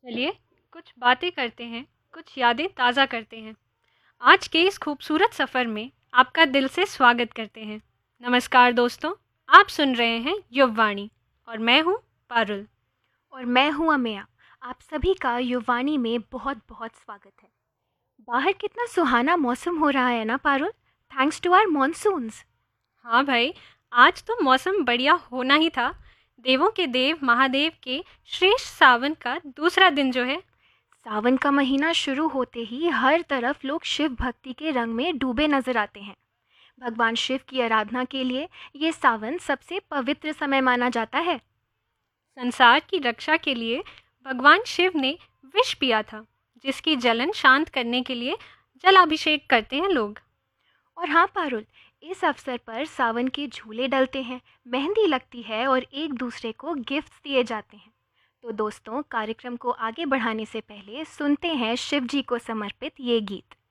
चलिए कुछ बातें करते हैं, कुछ यादें ताज़ा करते हैं। आज के इस खूबसूरत सफ़र में आपका दिल से स्वागत करते हैं। नमस्कार दोस्तों, आप सुन रहे हैं युववाणी और मैं हूँ पारुल। और मैं हूँ अमेया। आप सभी का युवानी में बहुत बहुत स्वागत है। बाहर कितना सुहाना मौसम हो रहा है ना Parul, thanks to our monsoons. हाँ भाई, आज तो मौसम बढ़िया होना ही था। देवों के देव महादेव के श्रेष्ठ सावन का दूसरा दिन जो है। सावन का महीना शुरू होते ही हर तरफ लोग शिव भक्ति के रंग में डूबे नजर आते हैं। भगवान शिव की आराधना के लिए ये सावन सबसे पवित्र समय माना जाता है। संसार की रक्षा के लिए भगवान शिव ने विष पिया था, जिसकी जलन शांत करने के लिए जलाभिषेक करते हैं लोग। और हाँ पारुल, इस अवसर पर सावन के झूले डलते हैं, मेहंदी लगती है और एक दूसरे को गिफ्ट्स दिए जाते हैं। तो दोस्तों, कार्यक्रम को आगे बढ़ाने से पहले सुनते हैं शिव जी को समर्पित ये गीत।